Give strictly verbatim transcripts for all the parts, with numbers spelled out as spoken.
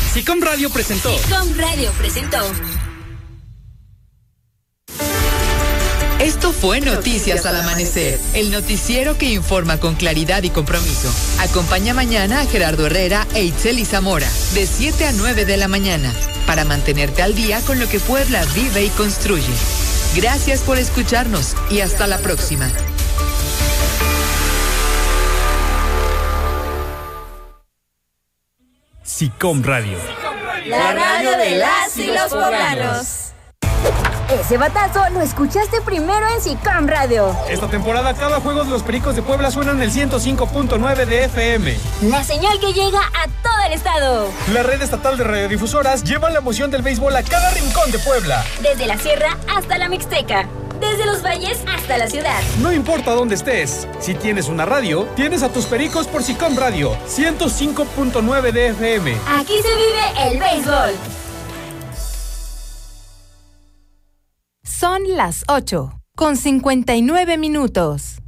Sicom Radio presentó. Sicom Radio presentó. Esto fue Noticias al Amanecer, el noticiero que informa con claridad y compromiso. Acompaña mañana a Gerardo Herrera e Itzeli Zamora, de siete a nueve de la mañana, para mantenerte al día con lo que Puebla vive y construye. Gracias por escucharnos y hasta la próxima. Sicom Radio. La radio de las y los poblanos. Ese batazo lo escuchaste primero en Sicom Radio. Esta temporada cada juego de los Pericos de Puebla suena en el ciento cinco punto nueve de F M. La señal que llega a todo el estado. La red estatal de radiodifusoras lleva la emoción del béisbol a cada rincón de Puebla. Desde la sierra hasta la Mixteca. Desde los valles hasta la ciudad. No importa dónde estés, si tienes una radio, tienes a tus Pericos por Sicom Radio, ciento cinco punto nueve de F M. Aquí se vive el béisbol. Son las ocho, con cincuenta y nueve minutos.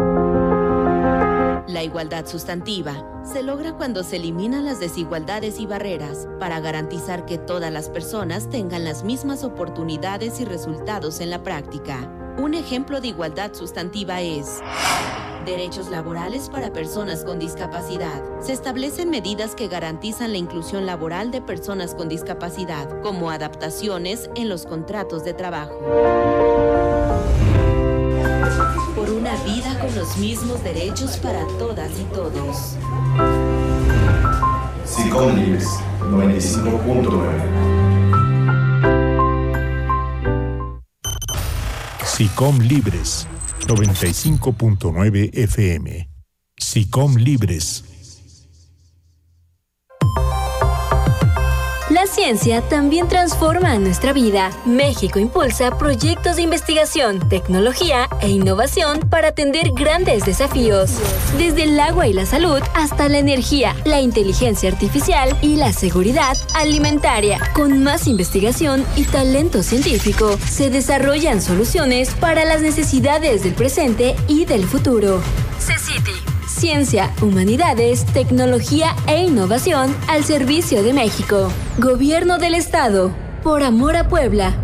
La igualdad sustantiva se logra cuando se eliminan las desigualdades y barreras para garantizar que todas las personas tengan las mismas oportunidades y resultados en la práctica. Un ejemplo de igualdad sustantiva es derechos laborales para personas con discapacidad. Se establecen medidas que garantizan la inclusión laboral de personas con discapacidad, como adaptaciones en los contratos de trabajo. Por una vida con los mismos derechos para todas y todos. Sicom Libres, noventa y cinco punto nueve. Sicom Libres, noventa y cinco punto nueve F M. Sicom Libres. La ciencia también transforma nuestra vida. México impulsa proyectos de investigación, tecnología e innovación para atender grandes desafíos. Desde el agua y la salud hasta la energía, la inteligencia artificial y la seguridad alimentaria. Con más investigación y talento científico, se desarrollan soluciones para las necesidades del presente y del futuro. CECITI. Ciencia, humanidades, tecnología e innovación al servicio de México. Gobierno del Estado. Por amor a Puebla.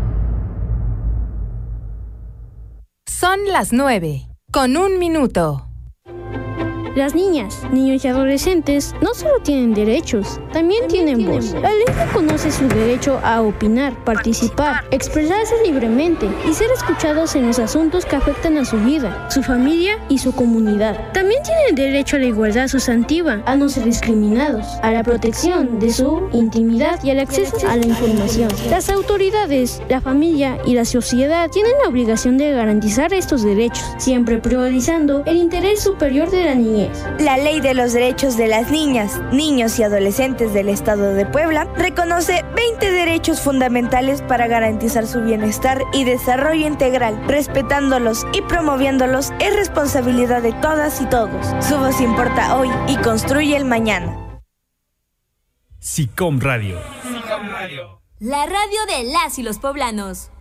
Son las nueve, con un minuto. Las niñas, niños y adolescentes no solo tienen derechos, también, también tienen, tienen voz. voz. La ley reconoce su derecho a opinar, participar, expresarse libremente y ser escuchados en los asuntos que afectan a su vida, su familia y su comunidad. También tienen derecho a la igualdad sustantiva, a no ser discriminados, a la protección de su intimidad y al acceso a la información. Las autoridades, la familia y la sociedad tienen la obligación de garantizar estos derechos, siempre priorizando el interés superior de la niñez. La Ley de los Derechos de las Niñas, Niños y Adolescentes del Estado de Puebla reconoce veinte derechos fundamentales para garantizar su bienestar y desarrollo integral. Respetándolos y promoviéndolos es responsabilidad de todas y todos. Su voz importa hoy y construye el mañana. Sicom Radio. Sicom Radio. La radio de las y los poblanos.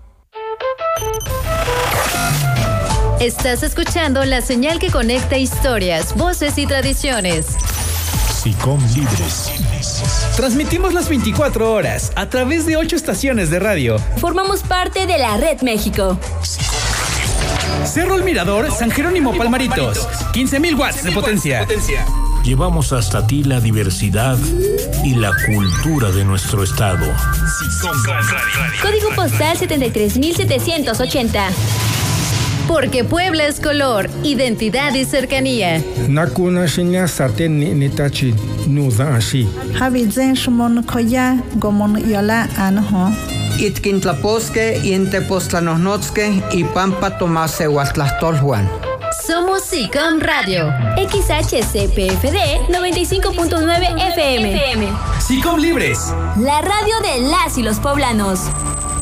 Estás escuchando la señal que conecta historias, voces y tradiciones. Sicom Libres. Transmitimos las veinticuatro horas a través de ocho estaciones de radio. Formamos parte de la Red México. Cerro El Mirador, San Jerónimo Palmaritos. quince mil watts de potencia. Llevamos hasta ti la diversidad y la cultura de nuestro estado. Código postal setenta y tres mil setecientos ochenta. Porque Puebla es color, identidad y cercanía. Nakuna shinya saten nitachi nuza ashi. Habizen shmon koya gomon yola anho. Itkintlaposque Intepostlanosnotzque y Pampa Tomase Huastlastolhuan. Somos Sicom Radio. X H C P F D noventa y cinco punto nueve F M. Sicom Libres. La radio de las y los poblanos.